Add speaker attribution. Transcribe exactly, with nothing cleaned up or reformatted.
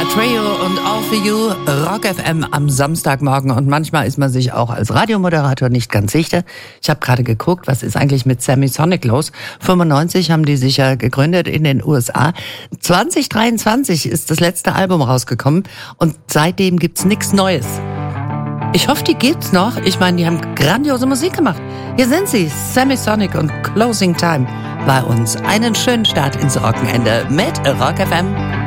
Speaker 1: Trio und All For You, Rock F M am Samstagmorgen. Und manchmal ist man sich auch als Radiomoderator nicht ganz sicher. Ich habe gerade geguckt, was ist eigentlich mit Semisonic los? fünfundneunzig haben die sich ja gegründet in den U S A. zwanzig dreiundzwanzig ist das letzte Album rausgekommen und seitdem gibt's nichts Neues. Ich hoffe, die gibt's noch. Ich meine, die haben grandiose Musik gemacht. Hier sind sie, Semisonic und Closing Time bei uns. Einen schönen Start ins Wochenende mit Rock F M.